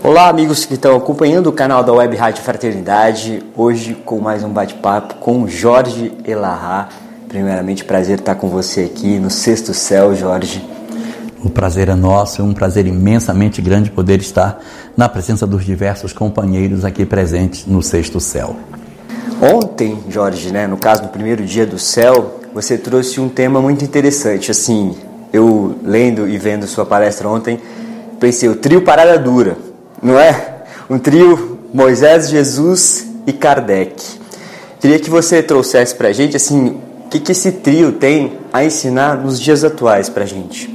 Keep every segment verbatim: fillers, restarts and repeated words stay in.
Olá, amigos que estão acompanhando o canal da Web Rádio Fraternidade. Hoje com mais um bate-papo com Jorge Elahá. Primeiramente, prazer estar com você aqui no Sexto Céu, Jorge. O prazer é nosso, é um prazer imensamente grande poder estar na presença dos diversos companheiros aqui presentes no Sexto Céu. Ontem, Jorge, né, no caso do primeiro dia do céu, você trouxe um tema muito interessante. Assim, eu lendo e vendo sua palestra ontem, pensei, o trio Parada Dura, não é? Um trio Moisés, Jesus e Kardec. Queria que você trouxesse pra gente, assim, o que, que esse trio tem a ensinar nos dias atuais pra gente.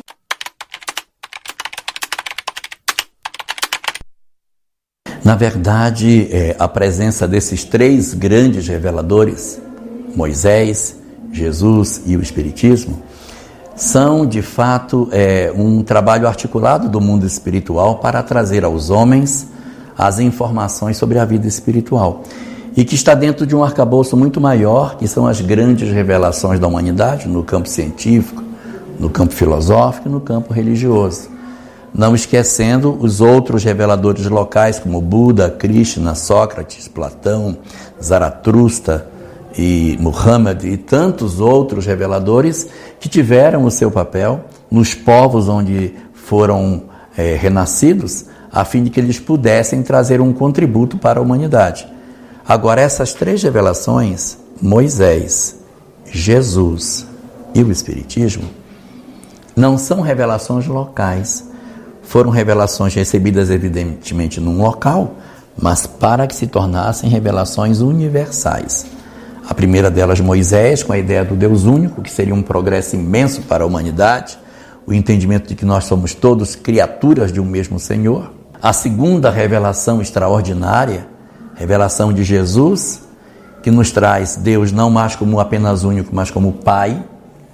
Na verdade, é, a presença desses três grandes reveladores, Moisés, Jesus e o Espiritismo, são, de fato, é, um trabalho articulado do mundo espiritual para trazer aos homens as informações sobre a vida espiritual e que está dentro de um arcabouço muito maior, que são as grandes revelações da humanidade no campo científico, no campo filosófico e no campo religioso. Não esquecendo os outros reveladores locais como Buda, Krishna, Sócrates, Platão, Zaratustra e Muhammad e tantos outros reveladores que tiveram o seu papel nos povos onde foram é, renascidos, a fim de que eles pudessem trazer um contributo para a humanidade. Agora, essas três revelações, Moisés, Jesus e o Espiritismo, não são revelações locais. Foram revelações recebidas evidentemente num local, mas para que se tornassem revelações universais. A primeira delas, Moisés, com a ideia do Deus único, que seria um progresso imenso para a humanidade, o entendimento de que nós somos todos criaturas de um mesmo Senhor. A segunda revelação extraordinária, revelação de Jesus, que nos traz Deus não mais como apenas único, mas como Pai,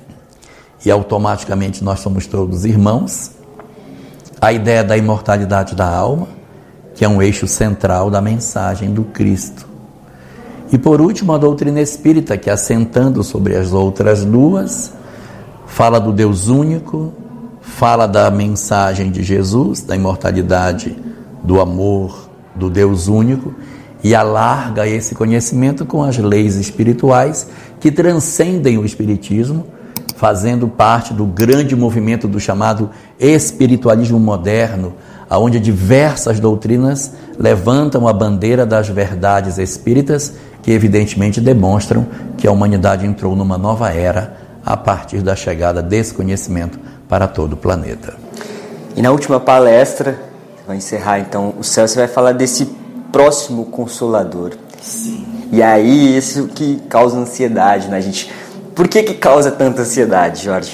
e automaticamente nós somos todos irmãos. A ideia da imortalidade da alma, que é um eixo central da mensagem do Cristo. E por último, a doutrina espírita, que assentando sobre as outras duas, fala do Deus único, fala da mensagem de Jesus, da imortalidade, do amor, do Deus único, e alarga esse conhecimento com as leis espirituais que transcendem o espiritismo, fazendo parte do grande movimento do chamado espiritualismo moderno, onde diversas doutrinas levantam a bandeira das verdades espíritas, que evidentemente demonstram que a humanidade entrou numa nova era a partir da chegada desse conhecimento para todo o planeta. E na última palestra, vai encerrar então o céu, você vai falar desse próximo Consolador. Sim. E aí, isso que causa ansiedade na gente. Por que que causa tanta ansiedade, Jorge?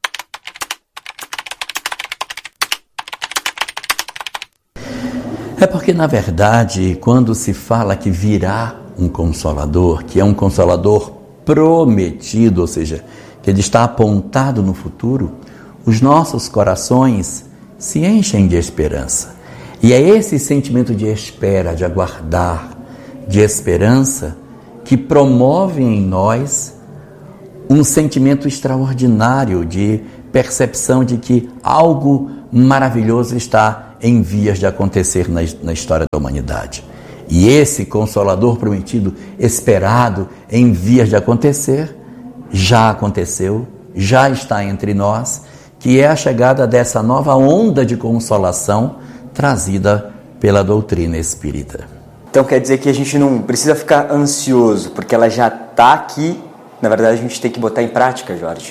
É porque, na verdade, quando se fala que virá um Consolador, que é um Consolador prometido, ou seja, que ele está apontado no futuro, os nossos corações se enchem de esperança. E é esse sentimento de espera, de aguardar, de esperança, que promove em nós um sentimento extraordinário de percepção de que algo maravilhoso está em vias de acontecer na, na história da humanidade. E esse Consolador prometido, esperado, em vias de acontecer, já aconteceu, já está entre nós, que é a chegada dessa nova onda de consolação trazida pela doutrina espírita. Então quer dizer que a gente não precisa ficar ansioso, porque ela já está aqui. Na verdade, a gente tem que botar em prática, Jorge.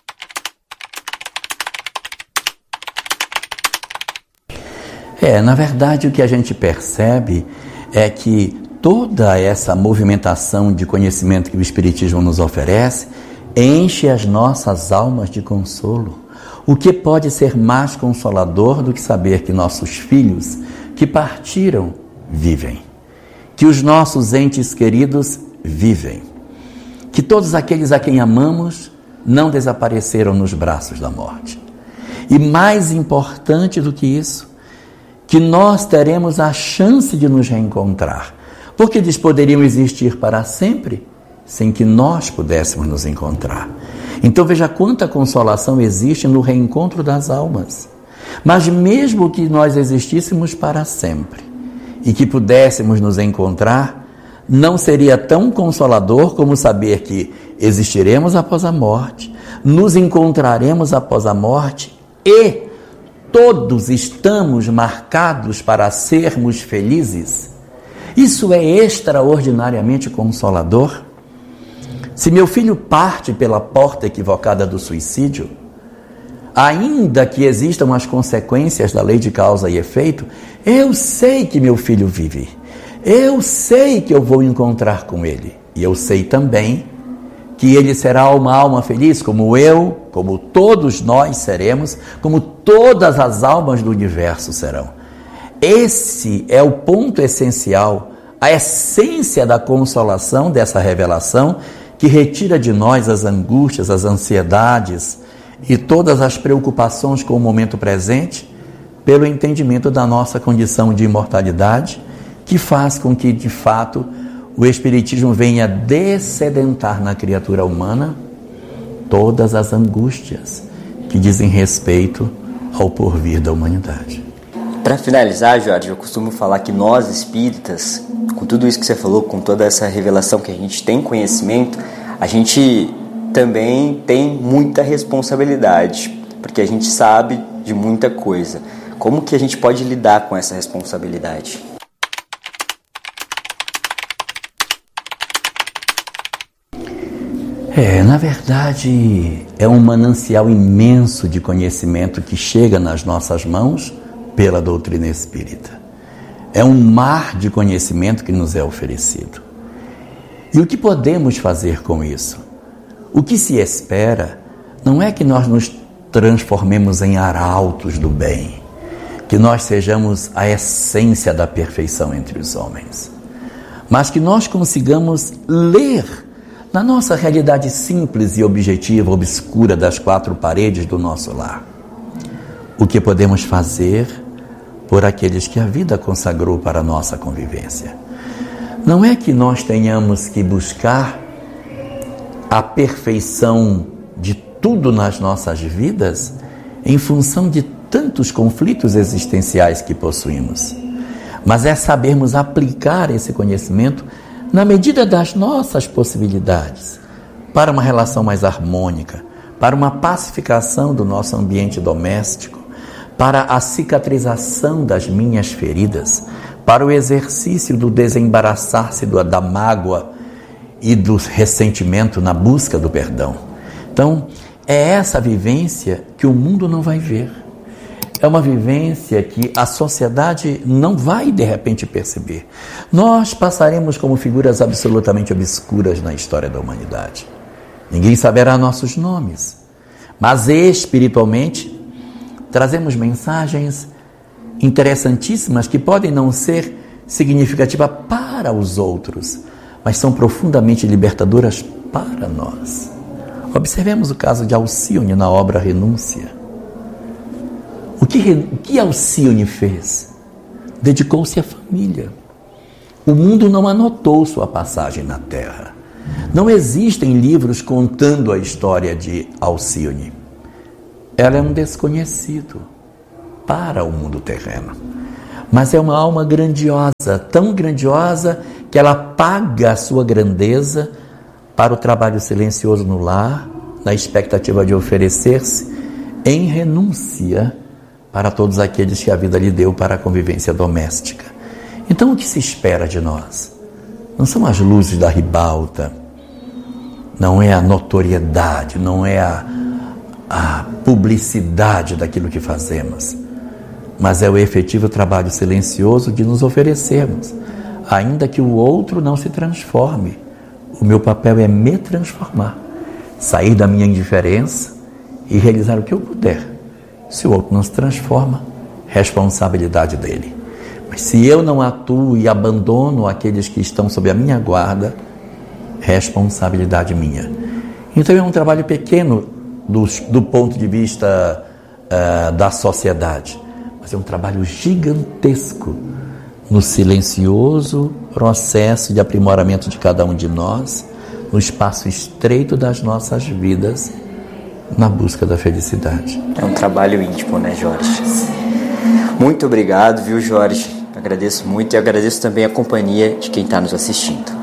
É, na verdade, o que a gente percebe é que toda essa movimentação de conhecimento que o Espiritismo nos oferece enche as nossas almas de consolo. O que pode ser mais consolador do que saber que nossos filhos que partiram vivem, que os nossos entes queridos vivem, que todos aqueles a quem amamos não desapareceram nos braços da morte. E mais importante do que isso, que nós teremos a chance de nos reencontrar, porque eles poderiam existir para sempre sem que nós pudéssemos nos encontrar. Então veja quanta consolação existe no reencontro das almas. Mas mesmo que nós existíssemos para sempre e que pudéssemos nos encontrar, não seria tão consolador como saber que existiremos após a morte, nos encontraremos após a morte e todos estamos marcados para sermos felizes. Isso é extraordinariamente consolador. Se meu filho parte pela porta equivocada do suicídio, ainda que existam as consequências da lei de causa e efeito, eu sei que meu filho vive. Eu sei que eu vou encontrar com ele. E eu sei também que ele será uma alma feliz, como eu, como todos nós seremos, como todas as almas do universo serão. Esse é o ponto essencial, a essência da consolação dessa revelação que retira de nós as angústias, as ansiedades e todas as preocupações com o momento presente, pelo entendimento da nossa condição de imortalidade, que faz com que, de fato, o Espiritismo venha dessedentar na criatura humana todas as angústias que dizem respeito ao porvir da humanidade. Para finalizar, Jorge, eu costumo falar que nós espíritas, com tudo isso que você falou, com toda essa revelação que a gente tem conhecimento, a gente também tem muita responsabilidade, porque a gente sabe de muita coisa. Como que a gente pode lidar com essa responsabilidade? É, na verdade, é um manancial imenso de conhecimento que chega nas nossas mãos pela doutrina espírita. É um mar de conhecimento que nos é oferecido. E o que podemos fazer com isso? O que se espera não é que nós nos transformemos em arautos do bem, que nós sejamos a essência da perfeição entre os homens, mas que nós consigamos ler na nossa realidade simples e objetiva, obscura das quatro paredes do nosso lar, o que podemos fazer por aqueles que a vida consagrou para a nossa convivência. Não é que nós tenhamos que buscar a perfeição de tudo nas nossas vidas em função de tantos conflitos existenciais que possuímos, mas é sabermos aplicar esse conhecimento na medida das nossas possibilidades, para uma relação mais harmônica, para uma pacificação do nosso ambiente doméstico, para a cicatrização das minhas feridas, para o exercício do desembaraçar-se da mágoa e do ressentimento na busca do perdão. Então, é essa vivência que o mundo não vai ver. É uma vivência que a sociedade não vai, de repente, perceber. Nós passaremos como figuras absolutamente obscuras na história da humanidade. Ninguém saberá nossos nomes. Mas, espiritualmente, trazemos mensagens interessantíssimas que podem não ser significativas para os outros, mas são profundamente libertadoras para nós. Observemos o caso de Alcione na obra Renúncia. O que, o que Alcione fez? Dedicou-se à família. O mundo não anotou sua passagem na Terra. Não existem livros contando a história de Alcione. Ela é um desconhecido para o mundo terreno. Mas é uma alma grandiosa, tão grandiosa que ela paga a sua grandeza para o trabalho silencioso no lar, na expectativa de oferecer-se em renúncia para todos aqueles que a vida lhe deu para a convivência doméstica. Então, o que se espera de nós? Não são as luzes da ribalta, não é a notoriedade, não é a, a publicidade daquilo que fazemos, mas é o efetivo trabalho silencioso de nos oferecermos, ainda que o outro não se transforme. O meu papel é me transformar, sair da minha indiferença e realizar o que eu puder. Se o outro não se transforma, responsabilidade dele. Mas se eu não atuo e abandono aqueles que estão sob a minha guarda, responsabilidade minha. Então é um trabalho pequeno do, do ponto de vista uh, da sociedade, mas é um trabalho gigantesco no silencioso processo de aprimoramento de cada um de nós, no espaço estreito das nossas vidas, na busca da felicidade. É um trabalho íntimo, né, Jorge? Muito obrigado, viu, Jorge? Agradeço muito e agradeço também a companhia de quem está nos assistindo.